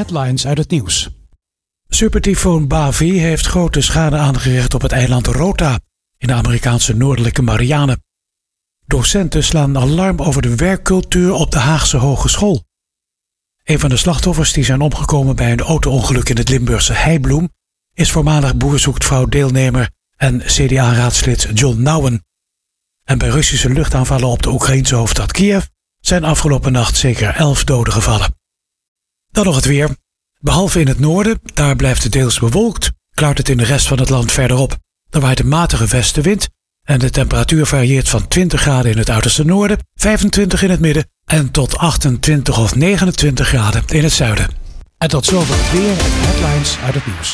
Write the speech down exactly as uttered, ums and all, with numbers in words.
headlines uit het nieuws. Supertyfoon Bavi heeft grote schade aangericht op het eiland Rota in de Amerikaanse noordelijke Marianen. Docenten slaan alarm over de werkcultuur op de Haagse Hogeschool. Een van de slachtoffers die zijn omgekomen bij een auto-ongeluk in het Limburgse Heibloem is voormalig Boer zoekt vrouw deelnemer en C D A-raadslid John Nouwen. En bij Russische luchtaanvallen op de Oekraïense hoofdstad Kiev zijn afgelopen nacht zeker elf doden gevallen. Dan nog het weer. Behalve in het noorden, daar blijft het deels bewolkt, klaart het in de rest van het land verder op. Er waait een matige westenwind en de temperatuur varieert van twintig graden in het uiterste noorden, vijfentwintig in het midden en tot achtentwintig of negenentwintig graden in het zuiden. En tot zover het weer en headlines uit het nieuws.